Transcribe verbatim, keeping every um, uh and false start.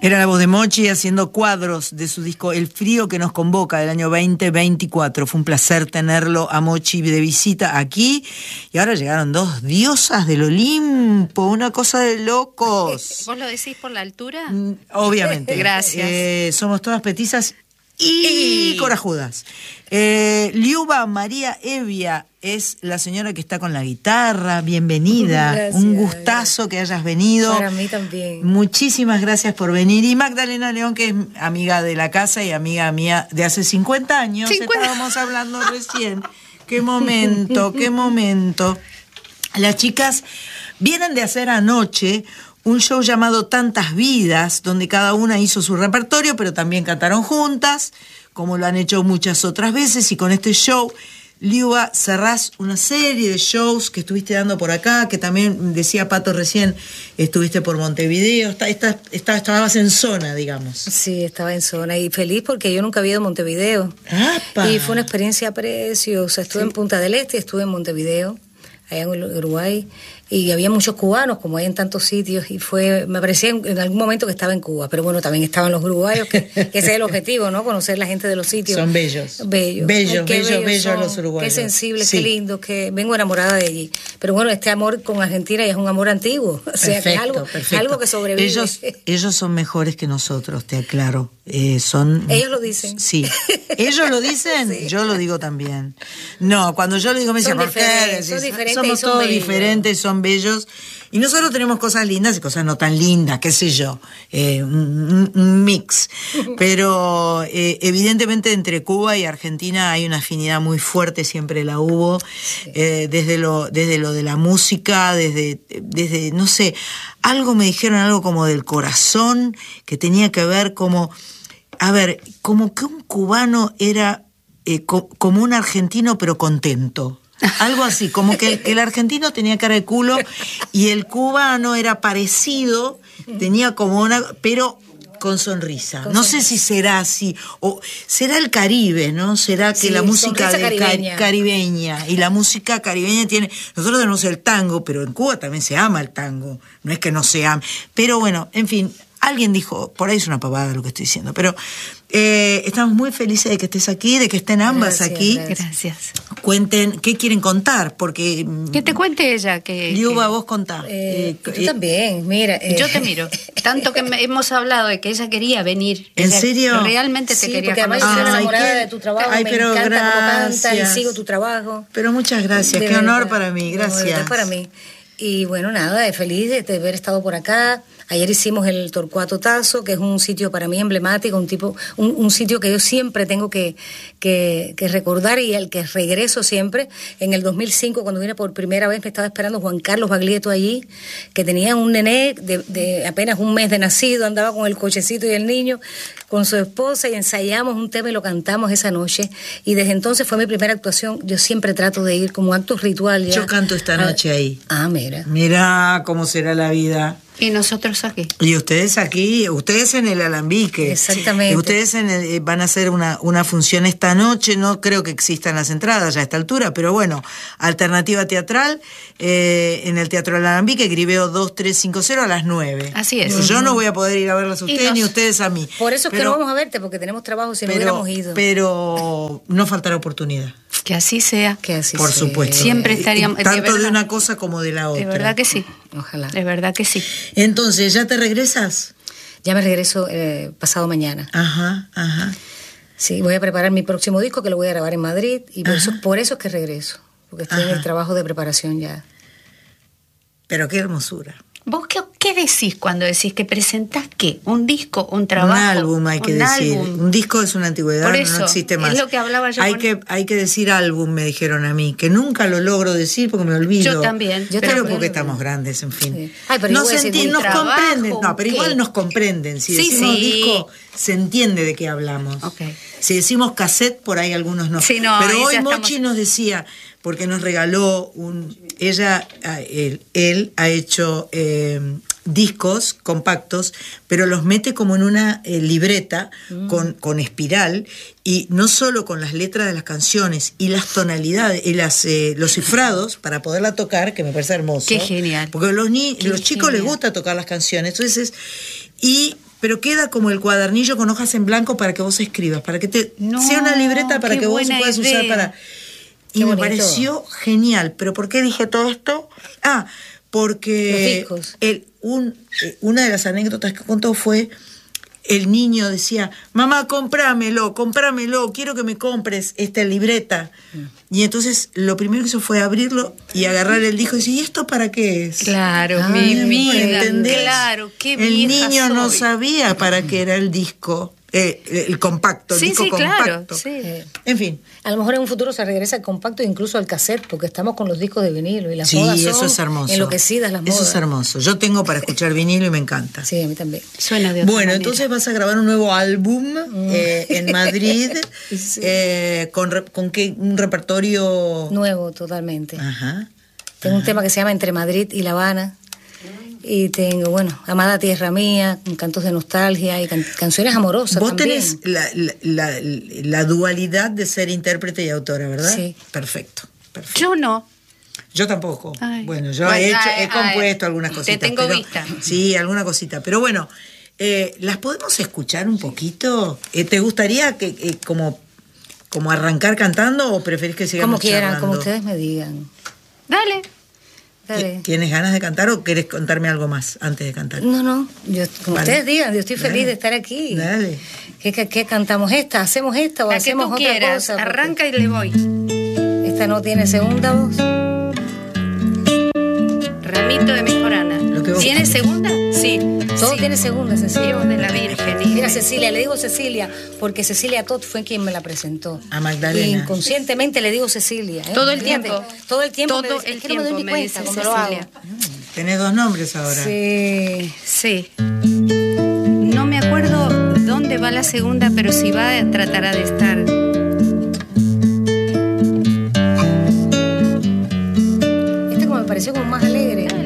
Era la voz de Mochi haciendo cuadros de su disco El Frío que nos convoca del año veinte veinticuatro. Fue un placer tenerlo a Mochi de visita aquí. Y ahora llegaron dos diosas del Olimpo, una cosa de locos. ¿Vos lo decís por la altura? Obviamente. Gracias. Eh, somos todas petizas y, y corajudas. Eh, Liuba María Evia es la señora que está con la guitarra. Bienvenida. Gracias, un gustazo que hayas venido. Para mí también. Muchísimas gracias por venir. Y Magdalena León, que es amiga de la casa y amiga mía de hace cincuenta años. cincuenta Estábamos hablando recién. Qué momento, qué momento. Las chicas vienen de hacer anoche un show llamado Tantas Vidas, donde cada una hizo su repertorio, pero también cantaron juntas, como lo han hecho muchas otras veces. Y con este show, Liuba, cerrás una serie de shows que estuviste dando por acá, que también, decía Pato recién, estuviste por Montevideo, está, está, está, estabas en zona, digamos. Sí, estaba en zona y feliz porque yo nunca había ido a Montevideo. ¡Apa! Y fue una experiencia preciosa. Estuve sí. en Punta del Este y estuve en Montevideo, allá en Uruguay, y había muchos cubanos, como hay en tantos sitios, y fue, me parecía en, en algún momento que estaba en Cuba, pero bueno, también estaban los uruguayos, que, que ese es el objetivo, ¿no? Conocer la gente de los sitios. Son bellos. Bellos. Bellos, Ay, bellos, bellos, bellos los uruguayos. Qué sensibles, sí. qué lindos, que vengo enamorada de allí. Pero bueno, este amor con Argentina ya es un amor antiguo, o sea, perfecto, que es algo, perfecto. algo que sobrevive. Ellos, ellos son mejores que nosotros, te aclaro. Eh, son. Ellos lo dicen. Sí. ¿Ellos lo dicen? Sí. Yo lo digo también. No, cuando yo lo digo me dicen, ¿por qué? Son diferentes Somos son todos bellos. diferentes, son bellos. Y nosotros tenemos cosas lindas y cosas no tan lindas, qué sé yo, eh, un, un mix. Pero eh, evidentemente entre Cuba y Argentina hay una afinidad muy fuerte, siempre la hubo, sí. eh, desde lo desde lo de la música, desde, desde, no sé, algo me dijeron, algo como del corazón, que tenía que ver como, a ver, como que un cubano era eh, co- como un argentino pero contento. Algo así, como que el, el argentino tenía cara de culo y el cubano era parecido, tenía como una, pero con sonrisa. Con no sonrisa. Sé si será así, o será el Caribe, ¿no? Será que sí, la música de caribeña. caribeña y la música caribeña tiene, nosotros tenemos el tango, pero en Cuba también se ama el tango, no es que no se ame, pero bueno, en fin, alguien dijo, por ahí es una pavada lo que estoy diciendo, pero eh, estamos muy felices de que estés aquí, de que estén ambas gracias, aquí. Gracias. Cuenten, ¿qué quieren contar? Porque que te cuente ella. Que, Liuba, que... vos contá. Eh, eh, tú eh, también, mira. Eh. Yo te miro. Tanto que me, hemos hablado de que ella quería venir. ¿En ella serio? sí, Realmente te quería porque además conocer. yo estoy enamorada de tu trabajo, ay, me pero encanta gracias. cómo cantas y sigo tu trabajo. Pero muchas gracias, de qué verdad, honor para mí, gracias. No, para mí. Y bueno, nada, feliz de, de haber estado por acá. Ayer hicimos el Torcuato Tazo, que es un sitio para mí emblemático, un tipo, un, un sitio que yo siempre tengo que, que, que recordar y al que regreso siempre. En el dos mil cinco, cuando vine por primera vez, me estaba esperando Juan Carlos Baglietto allí, que tenía un nené de, de apenas un mes de nacido, andaba con el cochecito y el niño, con su esposa, y ensayamos un tema y lo cantamos esa noche. Y desde entonces fue mi primera actuación. Yo siempre trato de ir como acto ritual. Ya. Yo canto esta noche ah, ahí. Ah, mira. Mira cómo será la vida. Y nosotros aquí. Y ustedes aquí, ustedes en el Alambique. Exactamente. Y ustedes en el, van a hacer una, una función esta noche, no creo que existan las entradas ya a esta altura, pero bueno, alternativa teatral eh, en el Teatro del Alambique, Gribeo dos tres cinco cero a las nueve. Así es. Yo no voy a poder ir a verlas a ustedes nos... ni ustedes a mí. Por eso es pero, que no vamos a verte, porque tenemos trabajo si pero, no hubiéramos ido. Pero no faltará oportunidad. Que así sea. Que así Por sea. supuesto. Siempre estaríamos... Tanto de, de una cosa como de la otra. De verdad que sí. Ojalá. De verdad que sí. Entonces, ¿ya te regresas? Ya me regreso eh, pasado mañana. Ajá, ajá. Sí, voy a preparar mi próximo disco que lo voy a grabar en Madrid y por, eso, por eso es que regreso, porque estoy ajá. en el trabajo de preparación ya. Pero qué hermosura. ¿Vos qué, qué decís cuando decís que presentás qué? ¿Un disco? ¿Un trabajo? Un álbum hay que un decir. Álbum. Un disco es una antigüedad, Por eso, no existe más. Es lo que hablaba yo hay con... que Hay que decir álbum, me dijeron a mí, que nunca lo logro decir porque me olvido. Yo también. Yo pero también. porque estamos grandes, en fin. Sí. Ay, pero nos enti- nos trabajo, comprenden. No, pero ¿qué? igual nos comprenden. Si sí, decimos sí. disco, se entiende de qué hablamos. Okay. Si decimos cassette, por ahí algunos no. Sí, no pero hoy estamos... Mochi nos decía, porque nos regaló un... Ella, él, él ha hecho... Eh, discos compactos, pero los mete como en una eh, libreta mm. con, con espiral, y no solo con las letras de las canciones y las tonalidades y las eh, los cifrados para poderla tocar, que me parece hermoso. Qué genial. Porque los ni, Qué los chicos genial. les gusta tocar las canciones, entonces y pero queda como el cuadernillo con hojas en blanco para que vos escribas, para que te No, sea una libreta para qué que vos buena puedas idea. usar para... Y Qué me bonito. pareció genial. ¿Pero por qué dije todo esto? Ah, porque Los discos. el, un, eh, una de las anécdotas que contó fue... El niño decía, mamá, comprámelo, comprámelo, quiero que me compres esta libreta. Y entonces lo primero que hizo fue abrirlo y agarrar el disco y decir, ¿y esto para qué es? Claro, Ah, mi mi vida, ¿entendés? claro, qué El vieja niño no soy. sabía para qué era el disco, eh, el compacto, el Sí, disco sí, claro, compacto. sí. Eh, En fin. A lo mejor en un futuro se regresa al compacto e incluso al cassette, porque estamos con los discos de vinilo y las Sí, modas son eso es hermoso. enloquecidas las modas. Eso es hermoso. Yo tengo para escuchar vinilo y me encanta. Sí, a mí también. Suena de otra Bueno, manera. entonces vas a grabar un nuevo álbum eh, en Madrid Sí. eh, con, re- con qué, un repertorio... Nuevo, totalmente. Ajá. Tengo un tema que se llama Entre Madrid y La Habana. Y tengo, bueno, Amada Tierra Mía, con cantos de nostalgia y can- canciones amorosas Vos también. tenés la, la, la- la dualidad de ser intérprete y autora, ¿verdad? Sí. Perfecto. perfecto. Yo no. Yo tampoco. Ay. Bueno, yo Bueno, he hecho, ay, he compuesto ay, algunas te cositas. tengo pero- vista. Sí, alguna cosita. Pero bueno, eh, ¿las podemos escuchar un poquito? Eh, ¿Te gustaría que eh, como, como arrancar cantando o preferís que sigamos Como quieran, charlando? como ustedes me digan. Dale. Dale. ¿Tienes ganas de cantar o querés contarme algo más antes de cantar? No, no, yo, como Vale. ustedes digan, yo estoy feliz Dale. de estar aquí. Dale. ¿Qué, qué, qué cantamos esta? ¿Hacemos esta o La que hacemos tú otra quieras. cosa? Porque Arranca y le voy. Esta no tiene segunda voz. Ramito de Mejorana. Lo que vos ¿Tiene quieras. segunda? Sí. Todo sí. tiene segunda, Cecilia. Dios de la Virgen. y- Mira, Cecilia, le digo Cecilia, porque Cecilia Todd fue quien me la presentó. A Magdalena. Y inconscientemente le digo Cecilia. ¿eh? Todo el Fíjate, tiempo. Todo el tiempo. Todo me dice, el es que no me doy tiempo ni me cuenta dice cuando lo hago. Cecilia. Tenés dos nombres ahora. Sí. Sí. No me acuerdo dónde va la segunda, pero si va, tratará de estar. Este como me pareció como más alegre.